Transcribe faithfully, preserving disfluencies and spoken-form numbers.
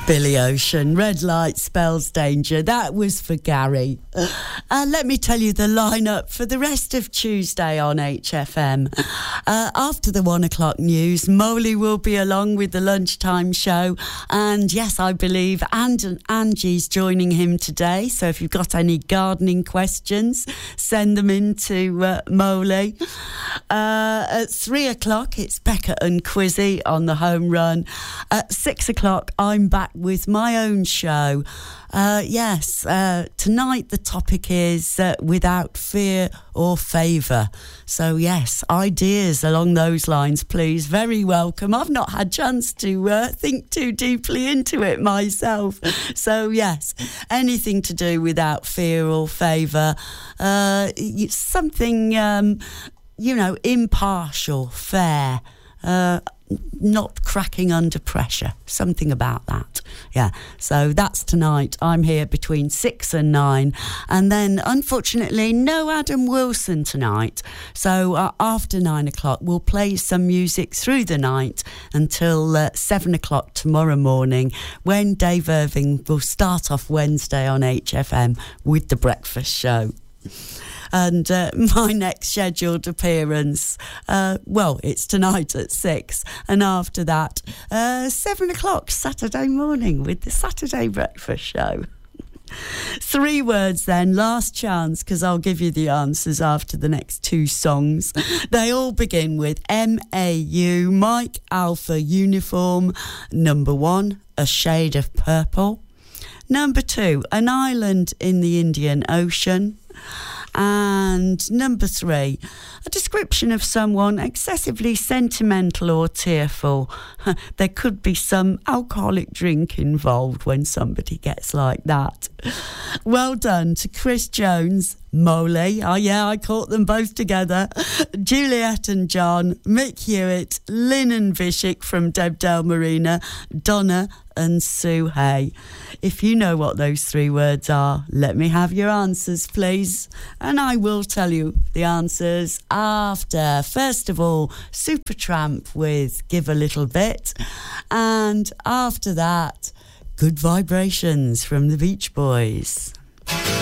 Billy Ocean, red light spells danger. That was for Gary. And uh, let me tell you the lineup for the rest of Tuesday on H F M. Uh, after the one o'clock news, Molly will be along with the lunchtime show. And yes, I believe and Angie's joining him today. So if you've got any gardening questions, send them in to uh, Molly. Uh, at three o'clock, it's Becca and Quizzy on the home run. At six o'clock, I'm back with my own show. Uh, yes, uh, tonight the topic is uh, without fear or favour. So yes, ideas along those lines, please. Very welcome. I've not had chance to uh, think too deeply into it myself. So yes, anything to do without fear or favour. Uh, something, um, you know, impartial, fair, uh, not cracking under pressure, something about that. Yeah, so that's tonight. I'm here between six and nine, and then unfortunately no Adam Wilson tonight, so uh, after nine o'clock we'll play some music through the night until uh, seven o'clock tomorrow morning, when Dave Irving will start off Wednesday on H F M with the breakfast show. And uh, my next scheduled appearance, uh, well, it's tonight at six. And after that, uh, seven o'clock Saturday morning with the Saturday Breakfast Show. Three words then, last chance, because I'll give you the answers after the next two songs. They all begin with M A U, Mike Alpha Uniform. Number one, A Shade of Purple. Number two, An Island in the Indian Ocean. And number three, a description of someone excessively sentimental or tearful. There could be some alcoholic drink involved when somebody gets like that. Well done to Chris Jones, Molly, oh yeah, I caught them both together, Juliet and John, Mick Hewitt, Lynn and Vishik from Debdale Marina, Donna and Sue Hay. If you know what those three words are, let me have your answers, please. And I will tell you the answers after. First of all, Supertramp with Give a Little Bit. And after that, Good Vibrations from the Beach Boys.